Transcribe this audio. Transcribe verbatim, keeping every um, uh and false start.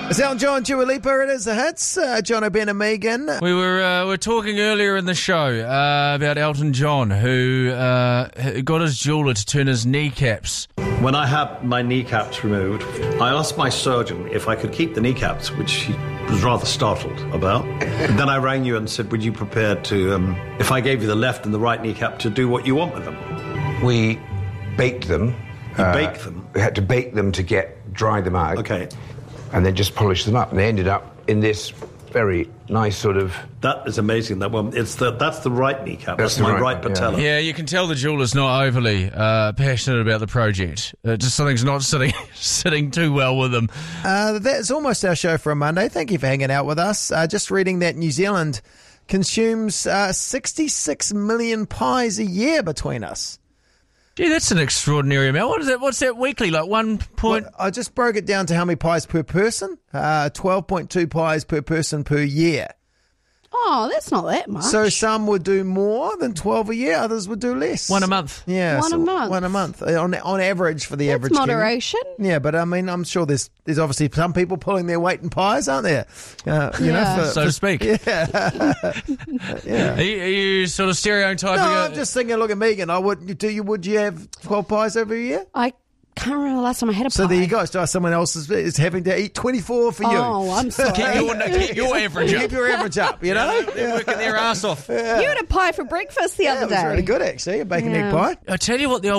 It's Elton John, Dua Lipa, it is the hits. Uh, John O'Brien and Megan. We were uh, we were talking earlier in the show uh, about Elton John, who uh, got his jeweller to turn his kneecaps. When I had my kneecaps removed, I asked my surgeon if I could keep the kneecaps, which he was rather startled about. Then I rang you and said, would you prepare to, um, if I gave you the left and the right kneecap, to do what you want with them? We baked them. You uh, baked them? We had to bake them to get, dry them out. Okay. And then just polish them up. And they ended up in this very nice sort of... That is amazing, that one. It's the, that's the right kneecap. That's, That's the my right right one, yeah. patella. Yeah, you can tell the jeweller's not overly uh, passionate about the project. Uh, just something's not sitting sitting too well with him. Uh, that's almost our show for a Monday. Thank you for hanging out with us. Uh, just reading that New Zealand consumes uh, sixty-six million pies a year between us. Gee, that's an extraordinary amount. What is that? What's that weekly? Like one point... Well, I just broke it down to how many pies per person. Uh, twelve point two pies per person per year. Oh, that's not that much. So some would do more than twelve a year, others would do less. One a month. Yeah, One so a month. One a month uh, on on average for the that's average Kiwi. moderation. Yeah, but I mean, I'm sure there's there's obviously some people pulling their weight in pies, aren't there? Uh, you Yeah. know, for, So to speak. Yeah. yeah. Are you, are you sort of stereotyping? No, a- I'm just thinking. Look at Megan. I would. Do you? Would you have twelve pies over a year? I can't remember the last time I had a So pie. there you go. So someone else is, is having to eat twenty-four for you. Oh, I'm sorry. Keep your, keep your average up. Keep your average up. You know. They're working their ass off. You had a pie for breakfast the Yeah, other it was day. really good actually. A bacon Yeah. egg pie. I tell you what, the